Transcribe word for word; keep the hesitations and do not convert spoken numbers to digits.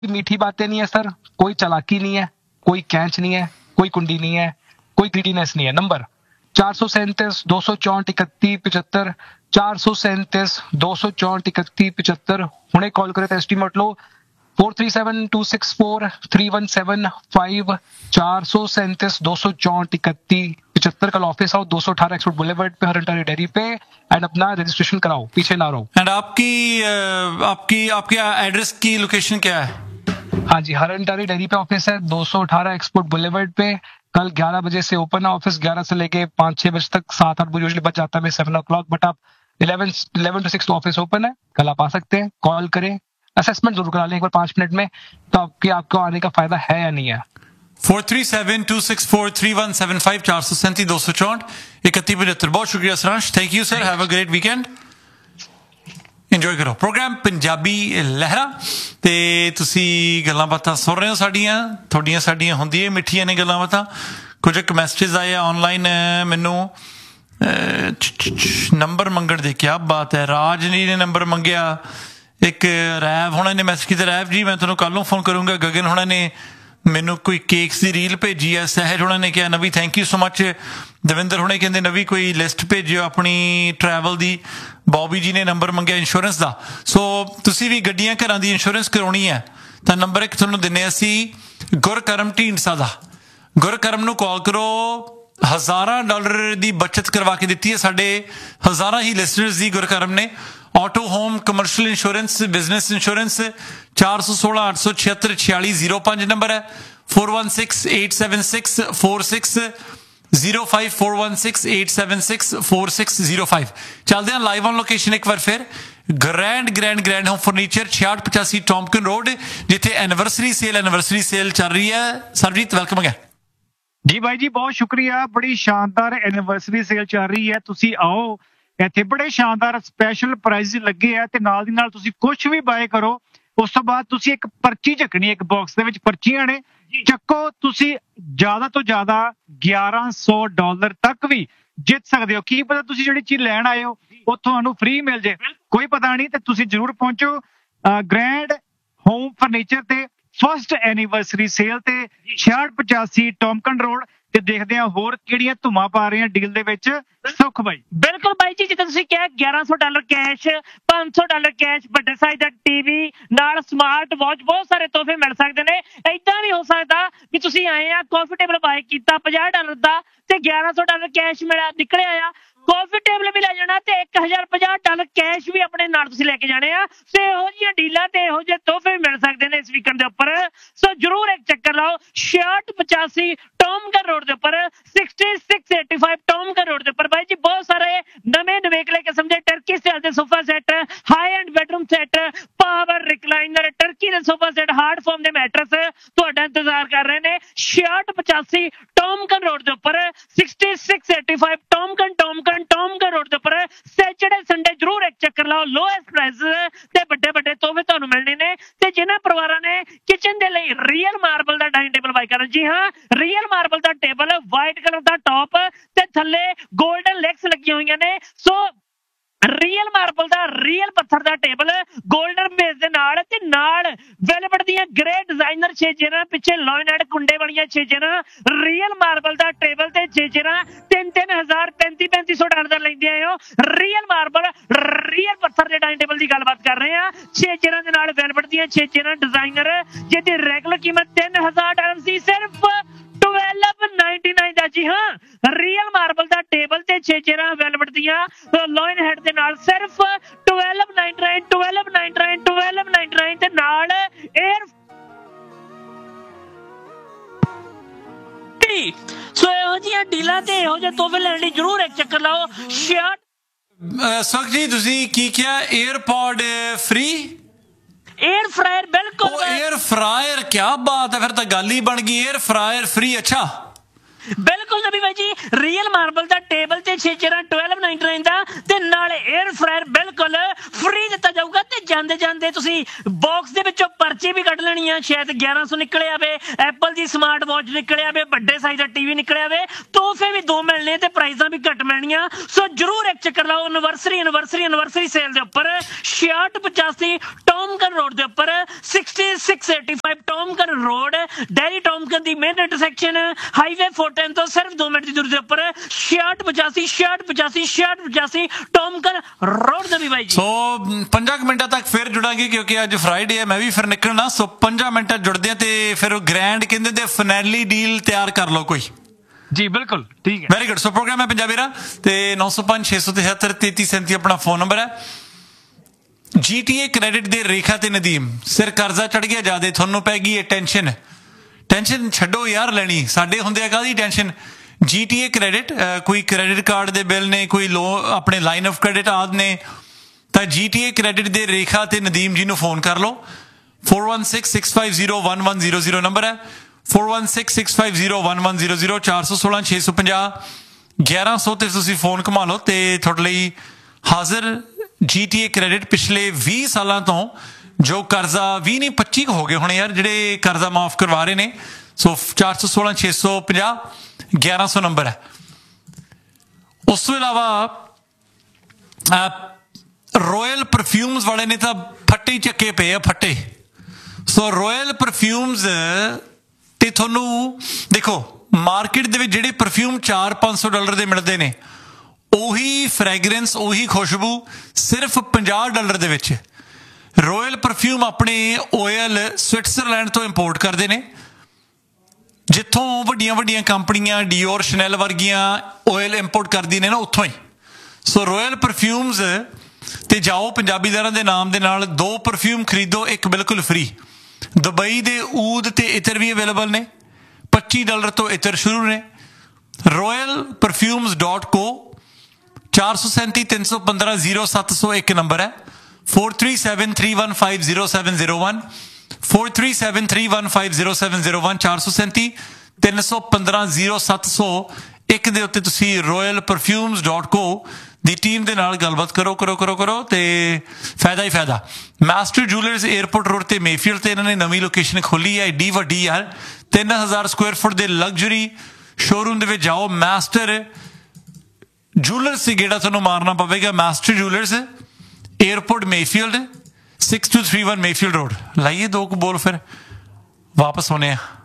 मीठी बातें नहीं है सर, कोई चालाकी नहीं है, कोई कैच नहीं है, कोई कुंडी नहीं है, कोई ग्रीडीनेस नहीं है। नंबर चार सौ सैंतीस दो सौ चौंठ इकतीस पिछहत्तर चार सौ सैंतीस दो सौ चौंठ इकतीस पिछहत्तर हुणे कॉल करे तो estimate low four three seven to six four three one seven five चार सौ सैंतीस दो सौ चौंठ इकतीस पिछहत्तर कल ऑफिस आओ दो सौ अठारह एक्सपोर्ट बुलेवर्ड पे हरंटारी डेयरी पे एंड अपना रजिस्ट्रेशन कराओ, पीछे ना रहो। एंड आपकी आपकी आपकी एड्रेस की लोकेशन क्या है? हाँ जी, हरंटारी डेयरी पे ऑफिस है, दो सौ अठारह एक्सपोर्ट बुलेवर्ड पे। कल ग्यारह बजे से ओपन है ऑफिस, ग्यारह से लेके पाँच छह बजे तक, सात आठ बजे यूजुअली बच जाता है मैं सेवन ओ क्लॉक, बट आप eleven eleven to six office open है। कल आप आ सकते हैं, कॉल करें, असेसमेंट जरूर करा लें एक बार पांच मिनट में, तो आपकी आपको आने का फायदा है या नहीं है। Four three seven to six four three one seven five चार सौ सैंतीस दो सौ चौंठ इकतीस पचहत्तर। बहुत शुक्रिया Saransh, thank you sir, have a great weekend, enjoy ਕਰੋ ਪ੍ਰੋਗਰਾਮ ਪੰਜਾਬੀ ਲਹਿਰਾ ਤੇ ਤੁਸੀਂ ਗੱਲਾਂ ਬਾਤਾਂ ਸੁਣ ਰਹੇ ਹੋ ਸਾਡੀਆਂ, ਤੁਹਾਡੀਆਂ ਸਾਡੀਆਂ ਹੁੰਦੀਆਂ ਮਿੱਠੀਆਂ ਨੇ ਗੱਲਾਂ ਬਾਤਾਂ। ਕੁਝ ਇੱਕ ਮੈਸੇਜ ਆਏ ਆ ਆਨਲਾਈਨ ਮੈਨੂੰ, ਨੰਬਰ ਮੰਗਣ ਦੇ ਕਿਆ ਬਾਤ ਹੈ। ਰਾਜਨੀ ਨੇ ਨੰਬਰ ਮੰਗਿਆ, ਇੱਕ ਰੈਵ ਹੋਣਾ ਨੇ ਮੈਸੇਜ ਕੀਤਾ, ਰੈਵ ਜੀ ਮੈਂ ਤੁਹਾਨੂੰ ਕੱਲ ਨੂੰ ਫੋਨ ਕਰੂੰਗਾ। ਗਗਨ ਹੋਣਾ ਨੇ ਮੈਨੂੰ ਕੋਈ ਕੇਕਸ ਦੀ ਰੀਲ ਭੇਜੀ ਹੈ। ਸਹਿਜ ਹੋਣਾ ਨੇ ਕਿਹਾ ਨਵੀ thank you so much. Davinder ਹੁਣੇ ਕਹਿੰਦੇ ਨਵੀ ਕੋਈ ਲਿਸਟ ਭੇਜਿਓ ਆਪਣੀ ਟਰੈਵਲ ਦੀ। ਬੌਬੀ ਜੀ ਨੇ ਨੰਬਰ ਮੰਗਿਆ ਇੰਸ਼ੋਰੈਂਸ ਦਾ। ਸੋ ਤੁਸੀਂ ਵੀ ਗੱਡੀਆਂ ਘਰਾਂ ਦੀ ਇੰਸ਼ੋਰੈਂਸ ਕਰਾਉਣੀ ਹੈ ਤਾਂ ਨੰਬਰ ਇੱਕ ਤੁਹਾਨੂੰ ਦਿੰਦੇ ਅਸੀਂ ਗੁਰਕਰਮ ਢੀਂਡਸਾ ਦਾ। ਗੁਰਕਰਮ ਨੂੰ ਕਾਲ ਕਰੋ, ਹਜ਼ਾਰਾਂ ਡਾਲਰ ਦੀ ਬੱਚਤ ਕਰਵਾ ਕੇ ਦਿੱਤੀ ਹੈ ਸਾਡੇ ਹਜ਼ਾਰਾਂ ਹੀ ਲਿਸਨਰਸ ਦੀ ਗੁਰਕਰਮ ਨੇ। Auto home commercial insurance, business insurance. ਚਾਰ ਸੌ ਸੋਲਾਂ ਅੱਠ ਸੌ ਛਿਹੱਤਰ ਛਿਆਲੀ ਜ਼ੀਰੋ ਪੰਜ ਨੰਬਰ ਹੈ। Four one six eight seven six four six zero five four one six eight seven six four six zero five. ਚੱਲਦੇ ਹਾਂ ਲਾਈਵ ਔਨ ਲੋਕੇਸ਼ਨ ਇੱਕ ਵਾਰ ਫਿਰ। Grand grand grand home furniture ਛਿਆਹਠ ਪਚਾਸੀ ਟੌਮਕਨ ਰੋਡ, ਜਿੱਥੇ anniversary sale anniversary sale ਚੱਲ ਰਹੀ ਹੈ। Sarabjit welcome again. ਜੀ ਬਾਈ ਜੀ ਬਹੁਤ ਸ਼ੁਕਰੀਆ, ਬੜੀ ਸ਼ਾਨਦਾਰ ਐਨੀਵਰਸਰੀ ਸੇਲ ਚੱਲ ਰਹੀ ਹੈ, ਤੁਸੀਂ ਆਓ ਇੱਥੇ। ਬੜੇ ਸ਼ਾਨਦਾਰ ਸਪੈਸ਼ਲ ਪ੍ਰਾਈਜ਼ ਲੱਗੇ ਆ ਤੇ ਨਾਲ ਦੀ ਨਾਲ ਤੁਸੀਂ ਕੁਝ ਵੀ ਬਾਏ ਕਰੋ, ਉਸ ਤੋਂ ਬਾਅਦ ਤੁਸੀਂ ਇੱਕ ਪਰਚੀ ਚੱਕਣੀ, ਇੱਕ ਬਾਕਸ ਦੇ ਵਿੱਚ ਪਰਚੀਆਂ ਨੇ, ਚੱਕੋ। ਤੁਸੀਂ ਜ਼ਿਆਦਾ ਤੋਂ ਜ਼ਿਆਦਾ ਗਿਆਰਾਂ ਸੌ ਡਾਲਰ ਤੱਕ ਵੀ ਜਿੱਤ ਸਕਦੇ ਹੋ। ਕੀ ਪਤਾ ਤੁਸੀਂ ਜਿਹੜੀ ਚੀਜ਼ ਲੈਣ ਆਏ ਹੋ ਉਹ ਤੁਹਾਨੂੰ ਫ੍ਰੀ ਮਿਲ ਜੇ, ਕੋਈ ਪਤਾ ਨਹੀਂ। ਤੇ ਤੁਸੀਂ ਜ਼ਰੂਰ ਪਹੁੰਚੋ ਗ੍ਰੈਂਡ ਹੋਮ ਫਰਨੀਚਰ ਤੇ ਫਸਟ ਐਨੀਵਰਸਰੀ ਸੇਲ ਤੇ ਛਿਆਹਠ ਪਚਾਸੀ ਟੌਮਕਨ ਰੋਡ ਤੇ ਦੇਖਦੇ ਆ ਹੋਰ ਕਿਹੜੀਆਂ ਧੁੰਮਾਂ ਪਾ ਰਹੀਆਂ ਡੀਲ ਦੇ ਵਿੱਚ। ਸੁੱਖ ਬਾਈ। ਬਿਲਕੁਲ ਬਾਈ ਜੀ, ਜਿੱਦਾਂ ਤੁਸੀਂ ਕਿਹਾ ਗਿਆਰਾਂ ਸੌ ਡਾਲਰ ਕੈਸ਼, ਪੰਜ ਸੌ ਡਾਲਰ ਕੈਸ਼, ਵੱਡੇ ਸਾਈਜ਼ ਦਾ ਟੀਵੀ ਨਾਲ ਸਮਾਰਟ ਵਾਚ, ਬਹੁਤ ਸਾਰੇ ਤੋਹਫੇ ਮਿਲ ਸਕਦੇ ਨੇ। ਏਦਾਂ ਵੀ ਹੋ ਸਕਦਾ ਵੀ ਤੁਸੀਂ ਆਏ ਆ ਕਾਫੀ ਟੇਬਲ ਬਾਏ ਕੀਤਾ ਪੰਜਾਹ ਡਾਲਰ ਦਾ ਤੇ ਗਿਆਰਾਂ ਸੌ ਡਾਲਰ ਕੈਸ਼ ਮਿਲਿਆ ਨਿਕਲਿਆ ਆ, ਕਾਫੀ ਟੇਬਲ ਵੀ ਲੈ ਜਾਣਾ ਤੇ ਇੱਕ ਹਜ਼ਾਰ ਪੰਜਾਹ ਡਾਲਰ ਕੈਸ਼ ਵੀ ਆਪਣੇ ਨਾਲ ਤੁਸੀਂ ਲੈ ਕੇ ਜਾਣੇ ਆ। ਤੇ ਇਹੋ ਜਿਹੀਆਂ ਡੀਲਾਂ ਤੇ ਇਹੋ ਜਿਹੇ ਤੋਹਫੇ ਵੀ ਮਿਲ ਸਕਦੇ ਨੇ ਇਸ ਵੀਕਐਂਡ ਦੇ ਉੱਪਰ। ਸੋ ਜਰੂਰ ਇੱਕ ਚੱਕਰ ਲਾਓ ਛਿਆਹਠ ਪਚਾਸੀ ਟੌਮਕਨ ਰੋਡ ਦੇ ਉੱਪਰ, sixty six eighty five ਟੌਮਕਨ road ਦੇ ਉੱਪਰ। ਬਾਈ ਜੀ ਬਹੁਤ ਸਾਰੇ ਨਵੇਂ ਨਵੇਕਲੇ ਕਿਸਮ ਦੇ ਟਰਕੀ ਸਟਾਈਲ ਦੇ sofa set, high end bedroom set, power recliner, turkey ਦੇ ਸੋਫਾ ਸੈੱਟ, ਹਾਰਡ ਫਾਰਮ ਦੇ ਮੈਟਰਸ ਤੁਹਾਡਾ ਇੰਤਜ਼ਾਰ ਕਰ ਰਹੇ ਨੇ ਛਿਆਹਠ ਪਚਾਸੀ ਟੌਮਕਨ ਰੋਡ ਦੇ ਉੱਪਰ, sixty six eighty five ਟੌਮਕਨ ਟੌਮਕਨ ਟੌਮਕਨ road ਦੇ ਉੱਪਰ। ਸੈਚਰਡੇ ਸੰਡੇ ਜਰੂਰ ਇੱਕ ਚੱਕਰ ਲਾਓ, ਲੋਐਸਟ ਪ੍ਰਾਈਸ ਤੇ ਵੱਡੇ ਵੱਡੇ ਤੋਹਫੇ ਤੁਹਾਨੂੰ ਮਿਲਣੇ ਨੇ। ਤੇ ਜਿਨ੍ਹਾਂ ਪਰਿਵਾਰਾਂ ਨੇ ਕਿਚਨ ਦੇ ਲਈ ਰੀਅਲ ਮਾਰਬਲ ਦਾ ਡਾਈਨਿੰਗ ਟੇਬਲ ਬਾਈ ਕਰਨਾ, ਜੀ ਹਾਂ ਰੀਅਲ ਮਾਰਬਲ ਦਾ ਟੇਬਲ, ਵਾਈਟ ਕਲਰ ਦਾ ਟੌਪ ਤੇ ਥੱਲੇ ਗੋਲਡਨ ਲੈਗਸ ਲੱਗੀਆਂ ਹੋਈਆਂ ਨੇ। ਸੋ ਰੀਅਲ ਮਾਰਬਲ ਦਾ, ਰੀਅਲ ਪੱਥਰ ਦਾ ਟੇਬਲ ਗੋਲਡਨ ਬੇਸ ਦੇ ਨਾਲ ਤੇ ਨਾਲ ਵੈਲਵਟ ਦੀਆਂ ਗ੍ਰੇ ਡਿਜ਼ਾਈਨਰ ਛੇਜਰਾਂ, ਪਿੱਛੇ ਲੋਇਨਡ ਕੁੰਡੇ ਵਾਲੀਆਂ ਛੇਜਰਾਂ, ਰੀਅਲ ਮਾਰਬਲ ਦਾ ਟੇਬਲ ਤੇ ਛੇਜਰਾਂ ਤਿੰਨ ਤਿੰਨ ਹਜ਼ਾਰ ਪੈਂਤੀ ਪੈਂਤੀ ਸੌ ਡਾਲਰ ਦਾ ਲੈਂਦੇ ਆਏ ਹੋ। ਰੀਅਲ ਮਾਰਬਲ ਰੀਅਲ ਪੱਥਰ ਦੇ ਡਾਈਨਿੰਗ ਟੇਬਲ ਦੀ ਗੱਲਬਾਤ ਕਰ ਰਹੇ ਆ। ਛੇਜਰਾਂ ਦੇ ਨਾਲ ਵੈਲਵਟ ਦੀਆਂ ਛੇਜਰਾਂ ਡਿਜ਼ਾਈਨਰ, ਜਿਹਦੀ ਰੈਗੂਲਰ ਕੀਮਤ ਤਿੰਨ ਹਜ਼ਾਰ ਡਾਲਰ ਸੀ, ਸਿਰਫ ਟਵੈਲਵ ਨਾਈਨਟੀ ਨਾਈਨ ਦਾ। ਜੀ ਹਾਂ ਰੀਅਲ ਮਾਰਬਲ ਦਾ ਟੇਬਲ ਤੇ ਛੇਜਰਾਂ ਵੈਲਵਟ ਦੀਆਂ ਲੋਇਨ ਹੈਡ ਦੇ ਨਾਲ ਸਿਰਫ twelve ninety nine twelve ninety nine twelve ninety nine ਤੇ ਨਾਲ 에ਅਰ। ਸੋ ਇਹੋ ਜਿਹੀਆਂ ਡੀਲਾਂ ਤੇ ਇਹੋ ਜਿਹੇ ਤੋਹਫੇ ਲੈਣ ਲਈ ਜਰੂਰ ਇੱਕ ਚੱਕਰ ਲਾਓ। ਛਿਆਹਠ ਸੁਖ ਜੀ ਤੁਸੀਂ ਕੀ ਕਿਹਾ? 에ਅਰਪੌਡ ਫ੍ਰੀ, 에ਅਰ ਫਰਾਇਰ ਬਿਲਕੁਲ। ਉਹ 에ਅਰ ਫਰਾਇਰ, ਕਿਆ ਬਾਤ ਹੈ, ਫਿਰ ਤਾਂ ਗੱਲ ਹੀ ਬਣ ਗਈ। 에ਅਰ ਫਰਾਇਰ ਫ੍ਰੀ, ਅੱਛਾ ਬਿਲਕੁਲ ਨਬੀ ਬਾਈ ਜੀ ਰੀਅਲ ਮਾਰਬਲ ਦਾ ਟੇਬਲ ਤੇ ਛੇ ਚੇਅਰਾਂ ਬਾਰਾਂ ਨਿਨਆਨਵੇਂ ਦਾ ਤੇ ਨਾਲੇ 에ਅਰ ਫਰਾਇਰ ਬਿਲਕੁਲ ਫ੍ਰੀ ਦਿੱਤਾ ਜਾਊਗਾ ਤੇ ਜਾਂਦੇ ਜਾਂਦੇ ਤੁਸੀਂ ਬਾਕਸ ਦੇ ਵਿੱਚੋਂ ਪਰਚੀ ਵੀ ਕੱਢ ਲੈਣੀ ਆ ਸ਼ਾਇਦ ਗਿਆਰਾਂ ਸੌ ਨਿਕਲਿਆ ਵੇ ਐਪਲ ਦੀ ਸਮਾਰਟ ਵਾਚ ਨਿਕਲਿਆ ਵੇ ਵੱਡੇ ਸਾਈਜ਼ ਦਾ ਟੀਵੀ ਨਿਕਲਿਆ ਵੇ ਤੋਹਫੇ ਵੀ ਦੋ ਮਿਲਣੇ ਤੇ ਪ੍ਰਾਈਜ਼ਾਂ ਵੀ ਘੱਟ ਮਿਲਣੀਆਂ ਸੋ ਜਰੂਰ ਇੱਕ ਚੱਕਰ ਲਾਓ ਐਨਵਰਸਰੀ ਐਨਵਰਸਰੀ ਐਨਵਰਸਰੀ ਸੇਲ ਦੇ ਉੱਪਰ ਛਿਆਹਠ ਪਚਾਸੀ ਟੌਮਕਨ ਰੋਡ ਦੇ ਉੱਪਰ ਛੇ ਛੇ ਅੱਠ ਪੰਜ ਟੌਮਕਨ ਰੋਡ ਡੈਰੀ ਟੌਮਕਨ ਦੀ ਮੇਨ ਇੰਟਰਸੈਕਸ਼ਨ ਹਾਈਵੇ ਚਾਰ ਦਸ ਤੋਂ ਸਿਰਫ ਦੋ ਮਿੰਟ ਦੀ ਦੂਰੀ ਦੇ ਉੱਪਰ ਛਿਆਹਠ ਪਚਾਸੀ ਛਿਆਹਠ ਪਚਾਸੀ ਛਿਆਹਠ ਪਚਾਸੀ ਟੌਮਕਨ ਰੋਡ ਦੇ ਵੀ ਬਾਈ ਜੀ। ਸੋ ਪੰਜਾਂ ਮਿੰਟਾਂ ਤੱਕ ਫਿਰ ਜੁੜਾਂਗੇ ਕਿਉਂਕਿ ਅੱਜ ਫਰਾਈਡੇ ਹੈ ਮੈਂ ਵੀ ਫਿਰ ਨਿਕਲਣਾ ਸੋ ਪੰਜਾਂ ਮਿੰਟਾਂ ਜੁੜਦੇ ਆ ਤੇ ਫਿਰ ਉਹ ਗ੍ਰੈਂਡ ਕਹਿੰਦੇ ਤੇ ਫਾਈਨਲੀ ਡੀਲ ਤਿਆਰ ਕਰ ਲਓ ਕੋਈ ਜੀ ਬਿਲਕੁਲ ਠੀਕ ਹੈ ਵੈਰੀ ਗੁੱਡ। ਸੋ ਪ੍ਰੋਗਰਾਮ ਹੈ ਪੰਜਾਬੀ ਰਾ ਤੇ ਨੌ ਸੌ ਪੰਜ ਛੇ ਸੌ ਤਿਹੱਤਰ ਤੇਤੀ ਸੈਂਤੀ ਆਪਣਾ ਫੋਨ ਨੰਬਰ ਹੈ। ਜੀਟੀਏ ਕ੍ਰੈਡਿਟ ਦੇ ਰੇਖਾ ਤੇ ਨਦੀਮ ਸਿਰ ਕਰਜ਼ਾ ਚੜ ਗਿਆ ਜਿਆਦੇ ਤੁਹਾਨੂੰ ਪੈ ਗਈ ਇਹ ਟੈਨਸ਼ਨ ਟੈਨਸ਼ਨ ਛੱਡੋ ਯਾਰ ਲੈਣੀ ਸਾਡੇ ਹੁੰਦੇ ਆ ਕਾਹਦੀ ਟੈਨਸ਼ਨ ਜੀਟੀਏ ਕ੍ਰੈਡਿਟ ਕੋਈ ਕ੍ਰੈਡਿਟ ਕਾਰਡ ਦੇ ਬਿੱਲ ਨੇ ਕੋਈ ਲੋ ਆਪਣੇ ਲਾਈਨ ਆਫ ਕ੍ਰੈਡਿਟ ਆਦਿ ਨੇ ਤਾਂ ਜੀਟੀਏ ਕ੍ਰੈਡਿਟ ਦੇ ਰੇਖਾ ਤੇ ਨਦੀਮ ਜੀ ਨੂੰ ਫੋਨ ਕਰ ਲਓ four one six six five zero one one zero zero number ਹੈ four one six six five zero one one zero zero ਚਾਰ ਸੌ ਸੋਲਾਂ ਛੇ ਸੌ ਪੰਜਾਹ ਗਿਆਰਾਂ ਸੌ ਤੇ ਤੁਸੀਂ ਫੋਨ ਘੁਮਾ ਲਓ ਤੇ ਤੁਹਾਡੇ ਲਈ ਹਾਜ਼ਰ ਜੀਟੀਏ ਕ੍ਰੈਡਿਟ ਪਿਛਲੇ ਵੀਹ ਸਾਲਾਂ ਤੋਂ ਜੋ ਕਰਜ਼ਾ ਵੀਹ ਨਹੀਂ ਪੱਚੀ ਹੋ ਗਏ ਹੁਣ ਯਾਰ ਜਿਹੜੇ ਕਰਜ਼ਾ ਮਾਫ ਕਰਵਾ ਰਹੇ ਨੇ ਸੋ ਚਾਰ ਸੌ ਸੋਲਾਂ ਛੇ ਸੌ ਪੰਜਾਹ ਗਿਆਰਾਂ ਸੌ ਨੰਬਰ ਹੈ। ਉਸ ਤੋਂ ਇਲਾਵਾ ਰੋਇਲ ਪਰਫਿਊਮਸ ਵਾਲੇ ਨੇ ਤਾਂ ਫੱਟੇ ਚੱਕੇ ਪਏ ਆ ਫੱਟੇ ਸੋ ਰੋਇਲ ਪਰਫਿਊਮਸ ਤੇ ਤੁਹਾਨੂੰ ਦੇਖੋ ਮਾਰਕੀਟ ਦੇ ਵਿੱਚ ਜਿਹੜੇ ਪਰਫਿਊਮ ਚਾਰ ਪੰਜ ਸੌ ਡਾਲਰ ਦੇ ਮਿਲਦੇ ਨੇ ਉਹੀ ਫ੍ਰੈਗਰੈਂਸ ਉਹੀ ਖੁਸ਼ਬੂ ਸਿਰਫ ਪੰਜਾਹ ਡਾਲਰ ਦੇ ਵਿੱਚ ਰੋਇਲ ਪਰਫਿਊਮ ਆਪਣੇ ਓਇਲ ਸਵਿਟਜ਼ਰਲੈਂਡ ਤੋਂ ਇੰਪੋਰਟ ਕਰਦੇ ਨੇ ਜਿੱਥੋਂ ਵੱਡੀਆਂ ਵੱਡੀਆਂ ਕੰਪਨੀਆਂ ਡੀਓਰ ਸ਼ਨੈਲ ਵਰਗੀਆਂ ਓਇਲ ਇੰਪੋਰਟ ਕਰਦੀਆਂ ਨੇ ਨਾ ਉੱਥੋਂ ਹੀ ਸੋ ਰੋਇਲ ਪਰਫਿਊਮਸ ਤੇ ਜਾਓ ਪੰਜਾਬੀਦਾਰਾਂ ਦੇ ਨਾਮ ਦੇ ਨਾਲ ਦੋ ਪਰਫਿਊਮ ਖਰੀਦੋ ਇੱਕ ਬਿਲਕੁਲ ਫ੍ਰੀ ਦੁਬਈ ਦੇ ਊਦ ਤੇ ਇਤਰ ਵੀ ਅਵੇਲੇਬਲ ਨੇ ਪੱਚੀ ਡਾਲਰ ਤੋਂ ਇਤਰ ਸ਼ੁਰੂ ਨੇ ਰੋਇਲ ਪਰਫਿਊਮਸ ਡਾਟ ਕੋ ਚਾਰ ਸੌ ਸੈਂਤੀ ਤਿੰਨ ਸੌ ਪੰਦਰਾਂ ਜ਼ੀਰੋ ਸੱਤ ਸੌ ਇੱਕ ਨੰਬਰ ਹੈ four three seven three one five zero seven zero one four three seven three one five zero seven zero one ਚਾਰ ਸੌ ਸੈਂਤੀ ਤਿੰਨ ਸੌ ਪੰਦਰਾਂ ਜ਼ੀਰੋ ਸੱਤ ਸੌ ਇੱਕ ਦੇ ਉੱਤੇ ਤੁਸੀਂ ਰੋਇਲ ਪਰਫਿਊਮਸ ਡਾਟ ਕੋ ਦੀ ਟੀਮ ਦੇ ਨਾਲ ਗੱਲਬਾਤ ਕਰੋ ਕਰੋ ਕਰੋ ਕਰੋ ਤੇ ਫਾਇਦਾ ਹੀ ਫਾਇਦਾ। ਮਾਸਟਰ ਜੂਲਰਸ 에ਅਰਪੋਰਟ ਰੋਡ ਤੇ ਮੇਫੀਲਡ ਤੇ ਇਹਨਾਂ ਨੇ ਨਵੀਂ ਲੋਕੇਸ਼ਨ ਖੋਲੀ ਹੈ ਏਡੀ ਵੱਡੀ ਯਾਰ ਤਿੰਨ ਹਜ਼ਾਰ ਸਕੁਆਇਰ ਫੁੱਟ ਦੇ ਲਗਜ਼ਰੀ ਸ਼ੋਰੂਮ ਦੇ ਵਿੱਚ ਜਾਓ ਮਾਸਟਰ ਜੂਲਰਸ ਦੀ ਗੇੜਾ ਤੁਹਾਨੂੰ ਮਾਰਨਾ ਪਵੇਗਾ master jewellers airport Mayfield six two three one Mayfield road ਲਾਈਏ ਦੋ ਕੁ ਬੋਲ ਫਿਰ ਵਾਪਸ ਹੋਣੇ ਆ।